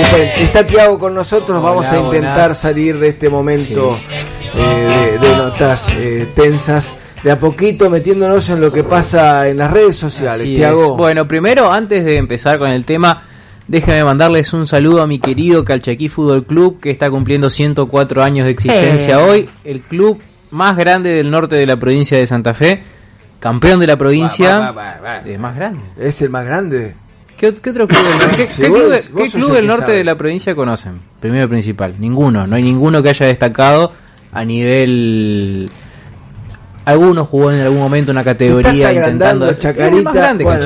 preocupen, está Tiago con nosotros. Vamos a intentar salir de este momento de notas tensas, de a poquito metiéndonos en lo que pasa en las redes sociales. Tiago. Bueno, primero, antes de empezar con el tema, déjenme mandarles un saludo a mi querido Calchaquí Fútbol Club, que está cumpliendo 104 años de existencia hoy. El club más grande del norte de la provincia de Santa Fe, campeón de la provincia. Es más grande. Es el más grande. ¿Qué otro club del norte? ¿Qué club del norte de la provincia conocen? Primero y principal. Ninguno. No hay ninguno que haya destacado a nivel... Algunos jugó en algún momento una categoría intentando... Chacarita. Es más grande que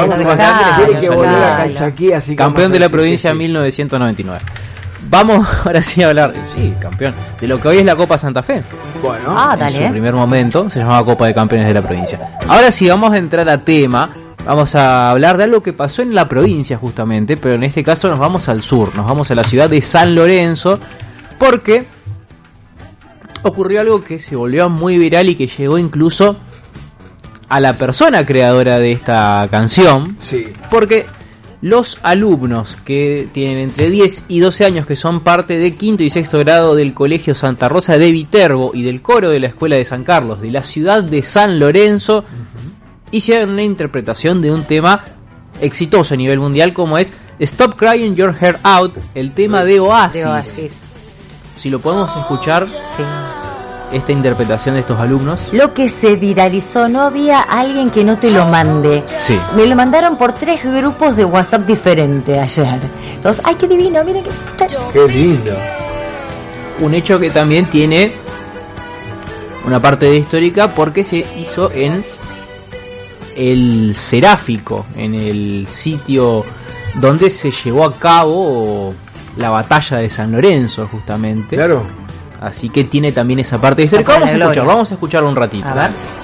Calchaquí. Así campeón de la provincia en 1999. Vamos ahora sí a hablar, campeón, de lo que hoy es la Copa Santa Fe. Bueno, en su primer momento se llamaba Copa de Campeones de la provincia. Ahora sí vamos a entrar a tema. Vamos a hablar de algo que pasó en la provincia justamente, pero en este caso nos vamos al sur, nos vamos a la ciudad de San Lorenzo, porque ocurrió algo que se volvió muy viral y que llegó incluso a la persona creadora de esta canción. Sí. Porque los alumnos que tienen entre 10 y 12 años, que son parte de quinto y sexto grado del Colegio Santa Rosa de Viterbo y del coro de la Escuela de San Carlos de la ciudad de San Lorenzo, hicieron una interpretación de un tema exitoso a nivel mundial como es Stop Crying Your Heart Out, el tema de Oasis. Si lo podemos escuchar, esta interpretación de estos alumnos. Lo que se viralizó, no había alguien que no te lo mande. Sí. Me lo mandaron por 3 grupos de WhatsApp diferentes ayer. Entonces, ¡ay, qué divino! Miren qué lindo. Un hecho que también tiene una parte de histórica porque se hizo en el Seráfico, en el sitio donde se llevó a cabo la batalla de San Lorenzo, justamente. Claro. Así que tiene también esa parte histórica. Vamos a escucharlo un ratito. A ver.